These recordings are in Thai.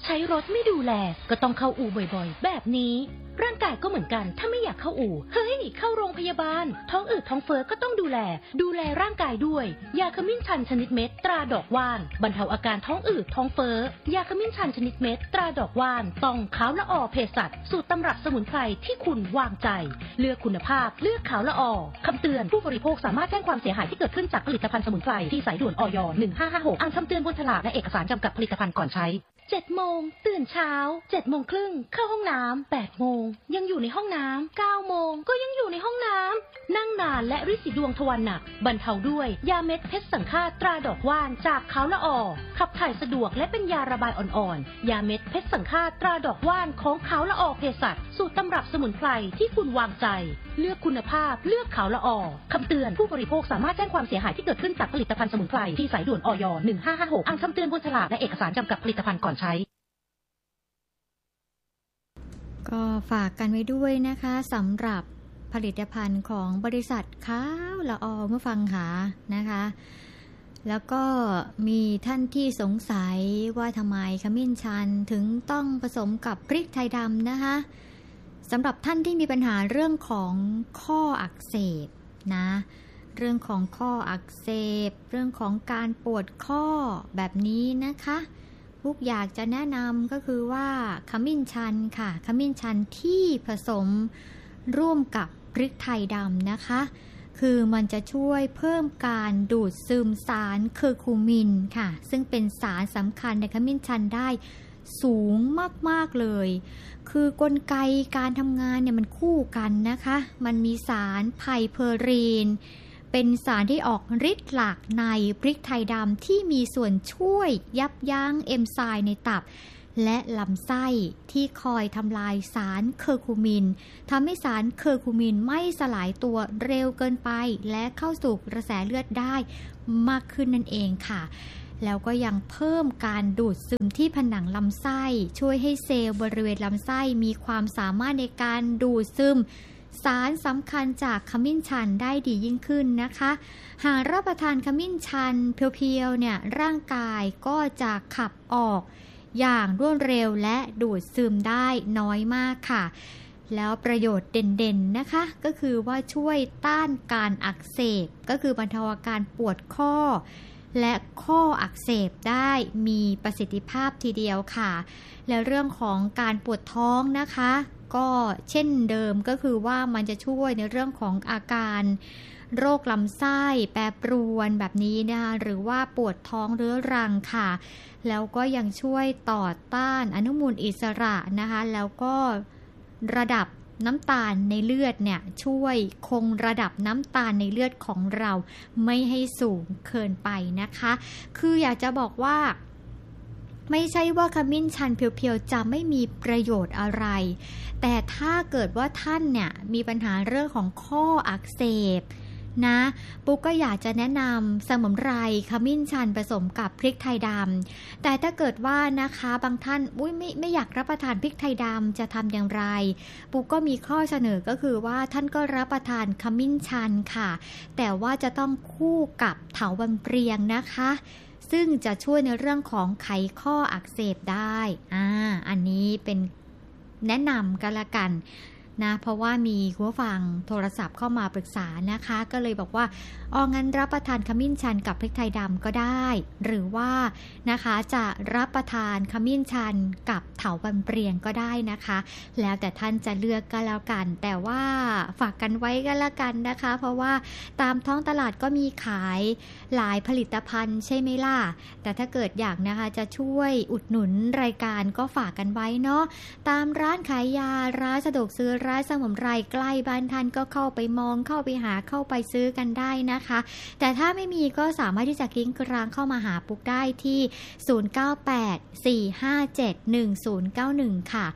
ช้รถไม่ดูแลก็ต้องเข้าอู่บ่อยๆแบบนี้ร่างกายก็เหมือนกันถ้าไม่อยากเข้าอู่เฮ้ยเข้าโรงพยาบาลท้องอืดท้องเฟ้อก็ต้องดูแลร่างกายด้วยยาขมิ้นชันชนิดเม็ดตราดอกว่านบรรเทาอาการท้องอืดท้องเฟ้อยาขมิ้นชันชนิดเม็ดตราดอกว่านต้องขาวละออเภสัชสูตรตำรับสมุนไพรที่คุณวางใจเลือกคุณภาพเลือกขาวละออคำเตือนผู้บริโภคสามารถแจ้งความเสียหายที่เกิดขึ้นจากผลิตภัณฑ์สมุนไพรที่สายด่วนอย 1556 อ่านคำเตือนบนฉลากและเอกสารจำกัดผลิตภัณฑ์ก่อนใช้7 โมงตื่นเช้า7 โมงครึ่งเข้าห้องน้ำ8 โมงยังอยู่ในห้องน้ำ9 โมงก็ยังอยู่ในห้องน้ำนั่งนานและริดสีดวงทวารหนักบรรเทาด้วยยาเม็ดเพชรสังฆาตราดอกว่านจากขาวละออขับถ่ายสะดวกและเป็นยาระบายอ่อนๆยาเม็ดเพชรสังฆาตราดอกว่านของขาวละออเภสัชสูตรตำรับสมุนไพรที่คุณวางใจเลือกคุณภาพเลือกขาวละออคำเตือนผู้บริโภคสามารถแจ้งความเสียหายที่เกิดขึ้นจากผลิตภัณฑ์สมุนไพรที่สายด่วนอย 1556 อ่านคำเตือนบนฉลากและเอกสารจำกัดผลิตภัณฑ์ก่อนใช้ก็ฝากกันไว้ด้วยนะคะสำหรับผลิตภัณฑ์ของบริษัทขาวละออเมื่อฟังค่ะนะคะแล้วก็มีท่านที่สงสัยว่าทำไมขมิ้นชันถึงต้องผสมกับพริกไทยดำนะคะสำหรับท่านที่มีปัญหาเรื่องของข้ออักเสบนะเรื่องของข้ออักเสบเรื่องของการปวดข้อแบบนี้นะคะลูกอยากจะแนะนำก็คือว่าขมิ้นชันค่ะขมิ้นชันที่ผสมร่วมกับพริกไทยดำนะคะคือมันจะช่วยเพิ่มการดูดซึมสารเคอร์คูมินค่ะซึ่งเป็นสารสำคัญในขมิ้นชันได้สูงมากๆเลยคือกลไกการทำงานเนี่ยมันคู่กันนะคะมันมีสารไพเพอรีนเป็นสารที่ออกฤทธิ์หลักในพริกไทยดำที่มีส่วนช่วยยับยั้งเอนไซม์ในตับและลำไส้ที่คอยทำลายสารเคอร์คูมินทำให้สารเคอร์คูมินไม่สลายตัวเร็วเกินไปและเข้าสู่กระแสเลือดได้มากขึ้นนั่นเองค่ะแล้วก็ยังเพิ่มการดูดซึมที่ผนังลำไส้ช่วยให้เซลล์บริเวณลำไส้มีความสามารถในการดูดซึมสารสำคัญจากขมิ้นชันได้ดียิ่งขึ้นนะคะหากรับประทานขมิ้นชันเพียวๆเนี่ยร่างกายก็จะขับออกอย่างรวดเร็วและดูดซึมได้น้อยมากค่ะแล้วประโยชน์เด่นๆนะคะก็คือว่าช่วยต้านการอักเสบก็คือบรรเทาอาการปวดข้อและข้ออักเสบได้มีประสิทธิภาพทีเดียวค่ะและเรื่องของการปวดท้องนะคะก็เช่นเดิมก็คือว่ามันจะช่วยในเรื่องของอาการโรคลำไส้แปรปรวนแบบนี้นะคะหรือว่าปวดท้องเรื้อรังค่ะแล้วก็ยังช่วยต่อต้านอนุมูลอิสระนะคะแล้วก็ระดับน้ำตาลในเลือดเนี่ยช่วยคงระดับน้ำตาลในเลือดของเราไม่ให้สูงเกินไปนะคะคืออยากจะบอกว่าไม่ใช่ว่าขมิ้นชันเพียวๆจะไม่มีประโยชน์อะไรแต่ถ้าเกิดว่าท่านเนี่ยมีปัญหาเรื่องของข้ออักเสบนะปุ๊กก็อยากจะแนะนำสมุนไพรขมิ้นชันผสมกับพริกไทยดำแต่ถ้าเกิดว่านะคะบางท่านไม่อยากรับประทานพริกไทยดำจะทำอย่างไรปุ๊กก็มีข้อเสนอก็คือว่าท่านก็รับประทานขมิ้นชันค่ะแต่ว่าจะต้องคู่กับเถาวัลย์เปรียงนะคะซึ่งจะช่วยในเรื่องของไขข้ออักเสบได้อันนี้เป็นแนะนำกันละกันนะเพราะว่ามีคุณผู้ฟังโทรศัพท์เข้ามาปรึกษานะคะก็เลยบอกว่างั้นรับประทานขมิ้นชันกับพริกไทยดำก็ได้หรือว่านะคะจะรับประทานขมิ้นชันกับเถาวัลย์เปรียงก็ได้นะคะแล้วแต่ท่านจะเลือกก็แล้วกันแต่ว่าฝากกันไว้ก็แล้วกันนะคะเพราะว่าตามท้องตลาดก็มีขายหลายผลิตภัณฑ์ใช่ไหมล่ะแต่ถ้าเกิดอยากนะคะจะช่วยอุดหนุนรายการก็ฝากกันไว้เนาะตามร้านขายยาร้านสะดวกซื้อร้านสมุนไพรใกล้บ้านท่านก็เข้าไปมองเข้าไปหาเข้าไปซื้อกันได้นะคะแต่ถ้าไม่มีก็สามารถที่จะคลิกกลางเข้ามาหาปุ๊กได้ที่0984571091ค่ะ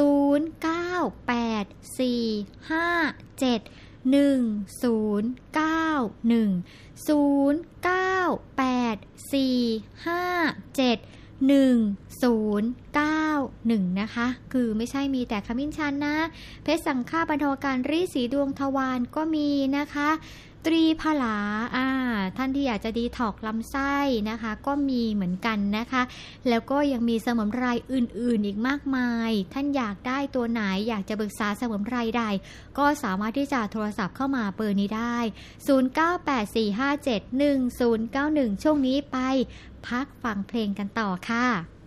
0984571091นะคะคือไม่ใช่มีแต่ขมิ้นชันนะเพชรสังฆาบรรเทาอาการริดสีดวงทวารก็มีนะคะตรีผลาท่านที่อยากจะดีท็อกซ์ลำไส้นะคะก็มีเหมือนกันนะคะแล้วก็ยังมีสมุนไพรอื่นๆอีกมากมายท่านอยากได้ตัวไหนอยากจะปรึกษาสมุนไพรใดก็สามารถที่จะโทรศัพท์เข้ามาเบอร์นี้ได้0984571091ช่วงนี้ไปพักฟังเพลงกันต่อค่ะ